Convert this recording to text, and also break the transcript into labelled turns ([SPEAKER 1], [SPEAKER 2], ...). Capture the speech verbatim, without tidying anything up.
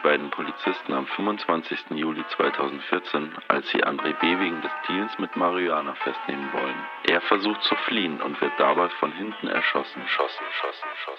[SPEAKER 1] beiden Polizisten am fünfundzwanzigsten Juli zweitausendvierzehn, als sie André B. wegen des Deals mit Marihuana festnehmen wollen. Er versucht zu fliehen und wird dabei von hinten erschossen. Schossen, schossen, schossen.